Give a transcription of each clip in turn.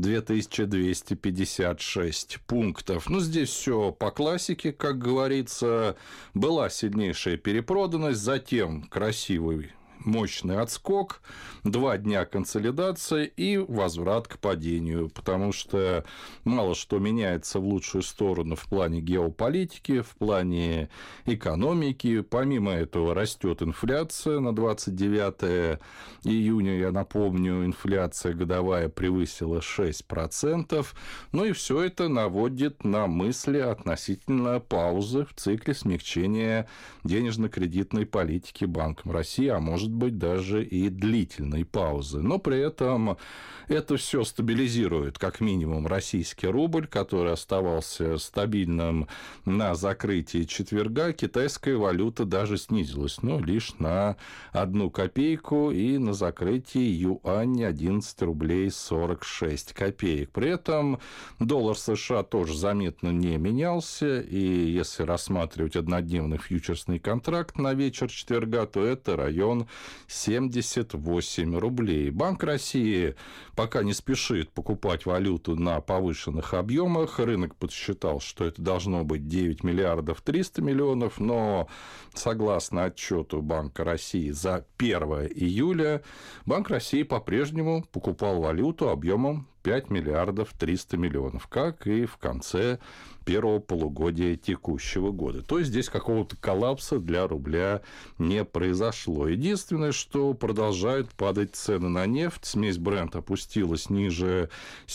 2256 пунктов. Ну, здесь все по классике, как говорится. Была сильнейшая перепроданность, затем красивый мощный отскок, 2 дня консолидации и возврат к падению, потому что мало что меняется в лучшую сторону в плане геополитики, в плане экономики. Помимо этого растет инфляция на 29 июня, я напомню, инфляция годовая превысила 6%, ну и все это наводит на мысли относительно паузы в цикле смягчения денежно-кредитной политики Банком России, а может быть даже и длительной паузы. Но при этом это все стабилизирует как минимум российский рубль, который оставался стабильным на закрытии четверга. Китайская валюта даже снизилась, но лишь на 1 копейку, и на закрытии юань 11 рублей 46 копеек. При этом доллар США тоже заметно не менялся, и если рассматривать однодневный фьючерсный контракт на вечер четверга, то это район 78 рублей. Банк России пока не спешит покупать валюту на повышенных объемах. Рынок подсчитал, что это должно быть 9 миллиардов 300 миллионов, но согласно отчету Банка России за 1 июля, Банк России по-прежнему покупал валюту объемом 5 миллиардов 300 миллионов, как и в конце первого полугодия текущего года. То есть здесь какого-то коллапса для рубля не произошло. Единственное, что продолжают падать цены на нефть. Смесь Brent опустилась ниже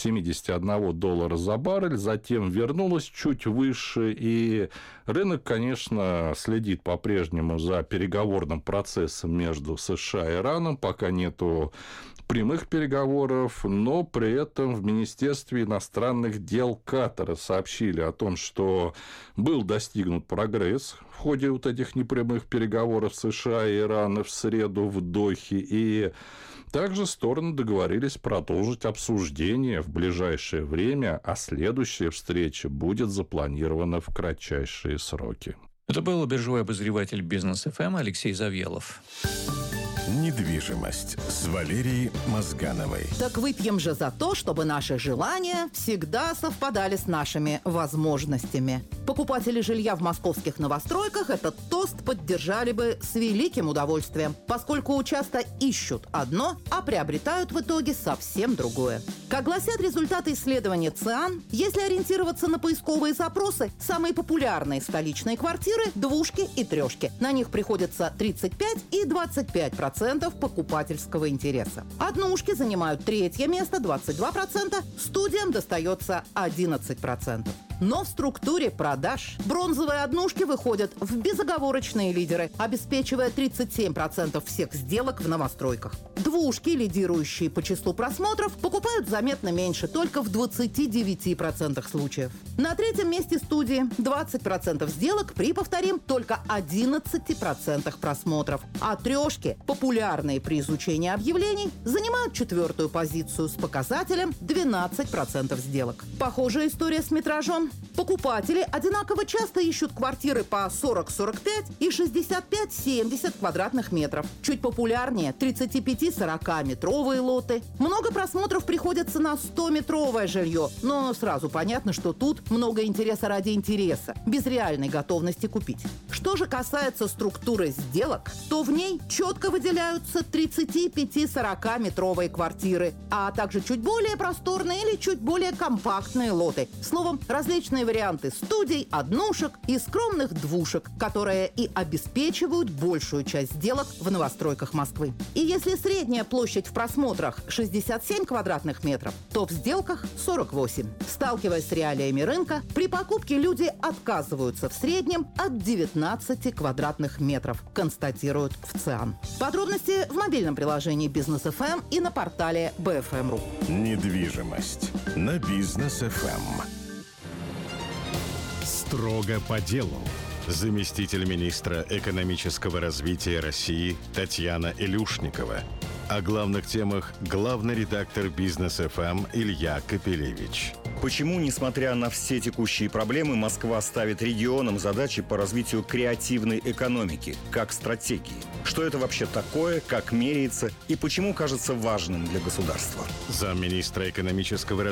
$71 за баррель, затем вернулась чуть выше, и рынок, конечно, следит по-прежнему за переговорным процессом между США и Ираном, пока нету прямых переговоров, но при этом в Министерстве иностранных дел Катара сообщили о том, что был достигнут прогресс в ходе вот этих непрямых переговоров США и Ирана в среду в Дохе, и также стороны договорились продолжить обсуждение в ближайшее время, а следующая встреча будет запланирована в кратчайшие сроки. Это был биржевой обозреватель Бизнес ФМ Алексей Завьялов. Недвижимость с Валерией Мозгановой. Так выпьем же за то, чтобы наши желания всегда совпадали с нашими возможностями. Покупатели жилья в московских новостройках этот тост поддержали бы с великим удовольствием, поскольку часто ищут одно, а приобретают в итоге совсем другое. Как гласят результаты исследования ЦИАН, если ориентироваться на поисковые запросы, самые популярные столичные квартиры – двушки и трешки. На них приходится 35 и 25% покупательского интереса. Однушки занимают 3-е место, 22%, студиям достается 11%. Но в структуре продаж бронзовые однушки выходят в безоговорочные лидеры, обеспечивая 37% всех сделок в новостройках. Двушки, лидирующие по числу просмотров, покупают заметно меньше, только в 29% случаев. На 3-м месте студии 20% сделок при, повторим, только 11% просмотров. А трешки, популярные при изучении объявлений, занимают 4-ю позицию с показателем 12% сделок. Похожая история с метражом. Покупатели одинаково часто ищут квартиры по 40-45 и 65-70 квадратных метров. Чуть популярнее 35-40-метровые лоты. Много просмотров приходится на 100-метровое жилье, но сразу понятно, что тут много интереса ради интереса, без реальной готовности купить. Что же касается структуры сделок, то в ней четко выделяются 35-40-метровые квартиры, а также чуть более просторные или чуть более компактные лоты. Словом, различные варианты студий, однушек и скромных двушек, которые и обеспечивают большую часть сделок в новостройках Москвы. И если средняя площадь в просмотрах 67 квадратных метров, то в сделках 48. Сталкиваясь с реалиями рынка, при покупке люди отказываются в среднем от 19 квадратных метров, констатируют в ЦИАН. Подробности в мобильном приложении Бизнес ФМ и на портале BFM.ru. Недвижимость на Бизнес ФМ. Строго по делу. Заместитель министра экономического развития России Татьяна Илюшникова. О главных темах главный редактор Бизнес ФМ Илья Капелевич. Почему, несмотря на все текущие проблемы, Москва ставит регионам задачи по развитию креативной экономики, как стратегии? Что это вообще такое, как меряется и почему кажется важным для государства? Замминистра экономического